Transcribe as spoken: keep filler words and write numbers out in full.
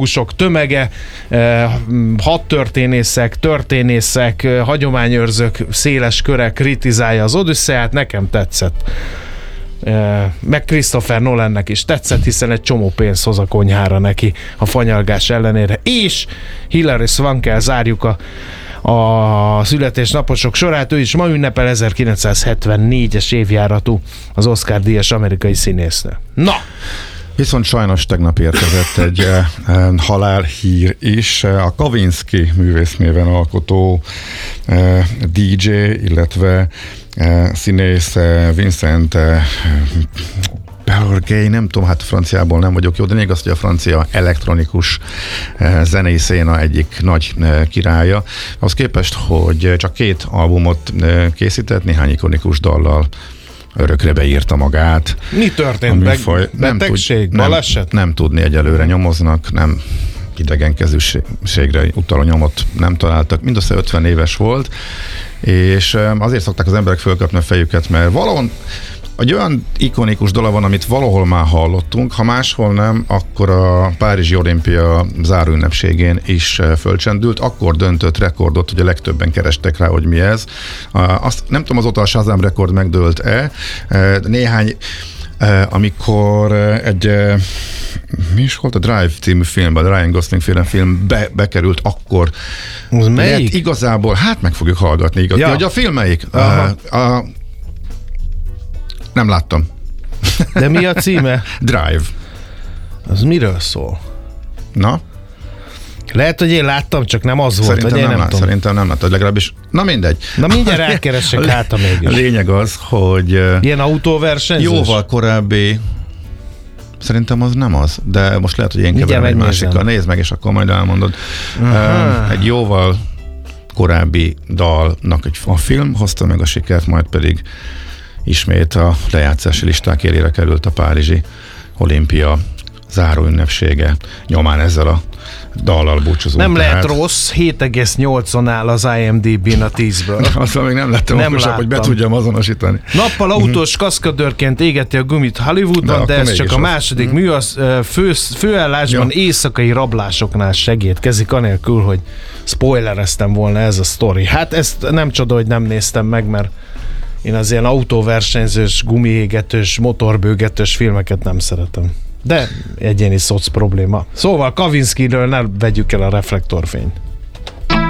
archeológusok tömege, hadtörténészek, történészek, hagyományőrzők széles köre kritizálja az Odüsszeát, nekem tetszett. Meg Christopher Nolannek is tetszett, hiszen egy csomó pénzt hoz a konyhára neki a fanyalgás ellenére. És Hilary Swankkel zárjuk a a születésnaposok sorát, ő is ma ünnepel, ezerkilencszázhetvennégyes évjáratú, az Oscar-díjas amerikai színésznő. Na! Viszont sajnos tegnap érkezett egy e, e, halálhír is. A Kavinsky művésznéven alkotó e, dé dzsé, illetve e, színész e, Vincent e, Belorgay, nem tudom, hát franciából nem vagyok jó, de még azt, hogy a francia elektronikus zenei széna egyik nagy királya. Az képest, hogy csak két albumot készített, néhány ikonikus dallal örökre beírta magát. Mi történt? Műfaj, nem betegség? Tud, nem, baleset? Nem tudni, egyelőre nyomoznak, nem idegenkezűségre utaló nyomot nem találtak. Mindössze ötven éves volt, és azért szokták az emberek fölköpni a fejüket, mert valahol egy olyan ikonikus dolog van, amit valahol már hallottunk, ha máshol nem, akkor a Párizsi Olimpia záróünnepségén is fölcsendült, akkor döntött rekordot, hogy a legtöbben kerestek rá, hogy mi ez. Azt nem tudom, azóta a Shazam rekord megdőlt-e, néhány amikor egy mi is volt a Drive című filmben, a Ryan Gosling féle film be, bekerült, akkor melyik? Igazából, hát meg fogjuk hallgatni, igaz. Ja. Hogy a film melyik? A, a Nem láttam. De mi a címe? Drive. Az miről szól? Na? Lehet, hogy én láttam, csak nem az volt, szerintem vagy én nem, nem lát, tudom. Szerintem nem láttad, legalábbis. Na mindegy. Na mindjárt elkeressek hát, a mégis. A lényeg az, hogy ilyen autóversenyzős? Jóval korábbi, szerintem az nem az, de most lehet, hogy én keverem egy másikkal. Nézd meg, és akkor majd elmondod. Uh, egy jóval korábbi dalnak egy, a film hozta meg a sikert, majd pedig ismét a lejátszási listák élére került a Párizsi Olimpia záró ünnepsége nyomán ezzel a dallal búcsúzunk. Nem tehát. Lehet rossz, hét egész nyolcon áll az I M D B-n a tízből. Azt még nem lettem nem okosabb, hogy be tudjam azonosítani. Nappal autós kaszkadőrként égeti a gumit Hollywoodban, de, de ez csak a második az... mű, az fő, főállásban ja. éjszakai rablásoknál segítkezik, anélkül, hogy spoilereztem volna ez a sztori. Hát ezt nem csoda, hogy nem néztem meg, mert én az ilyen autóversenyzős, gumiégetős, motorbőgetős filmeket nem szeretem. De egyéni szoc probléma. Szóval Kavinskyről ne vegyük el a reflektorfényt.